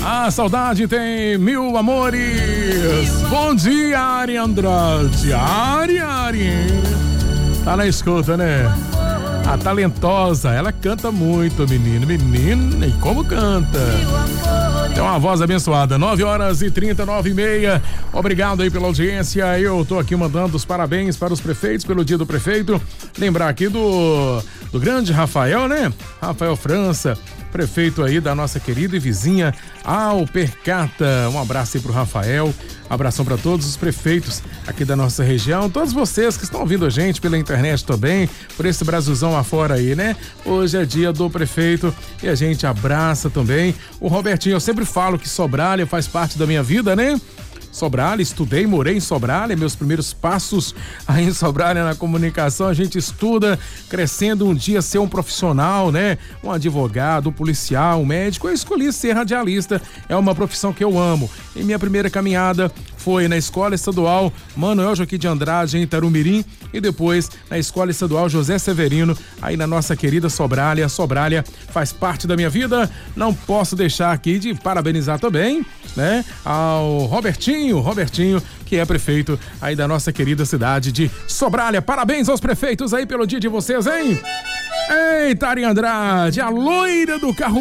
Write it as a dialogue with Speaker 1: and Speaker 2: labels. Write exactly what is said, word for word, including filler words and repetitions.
Speaker 1: A saudade tem mil amores. Bom dia, Ari Andrade. Ari, Ari. Tá na escuta, né? A talentosa, ela canta muito, menino. Menina, e como canta. Tem uma voz abençoada. nove horas e trinta, nove e meia. Obrigado aí pela audiência. Eu tô aqui mandando os parabéns para os prefeitos pelo dia do prefeito. Lembrar aqui do, do grande Rafael, né? Rafael França, prefeito aí da nossa querida e vizinha Alpercata. Um abraço aí pro Rafael. Abração para todos os prefeitos aqui da nossa região. Todos vocês que estão ouvindo a gente pela internet também, por esse Brasilzão afora aí, né? Hoje é dia do prefeito e a gente abraça também o Robertinho. Eu sempre falo que Sobralha faz parte da minha vida, né? Sobralha, estudei, morei em Sobralha, meus primeiros passos aí em Sobralha na comunicação, a gente estuda, crescendo um dia ser um profissional, né? Um advogado, um policial, um médico. Eu escolhi ser radialista, é uma profissão que eu amo. E minha primeira caminhada foi na Escola Estadual Manuel Joaquim de Andrade, em Itarumirim, e depois na Escola Estadual José Severino, aí na nossa querida Sobralha. Sobralha faz parte da minha vida. Não posso deixar aqui de parabenizar também, né, ao Robertinho, Robertinho, que é prefeito aí da nossa querida cidade de Sobralha. Parabéns aos prefeitos aí pelo dia de vocês, hein? Eita, Ari Andrade, a loira do carro